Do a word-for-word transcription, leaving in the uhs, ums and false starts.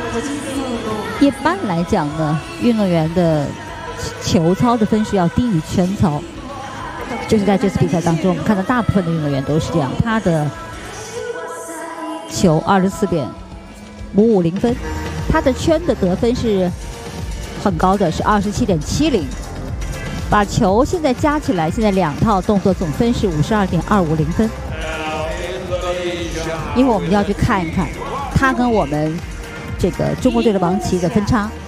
一般来讲呢，运动员的球操的分数要低于圈操，就是在这次比赛当中，我们看到大部分的运动员都是这样，他的球二十四点五五零分，他的圈的得分是很高的，是二十七点七零。把球现在加起来，现在两套动作总分是五十二点二五零分。一会儿我们就要去看一看，他跟我们这个中国队的王琦的分差。